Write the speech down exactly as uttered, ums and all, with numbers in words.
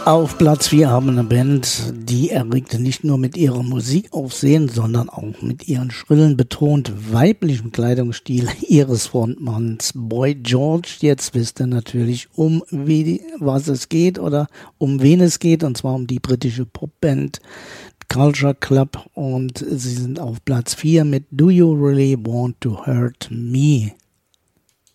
Auf Platz vier haben wir eine Band, die erregte nicht nur mit ihrer Musik Aufsehen, sondern auch mit ihren schrillen, betont weiblichen Kleidungsstil ihres Frontmanns Boy George. Jetzt wisst ihr natürlich, um wie, was es geht oder um wen es geht, und zwar um die britische Popband Culture Club, und sie sind auf Platz vier mit Do You Really Want to Hurt Me?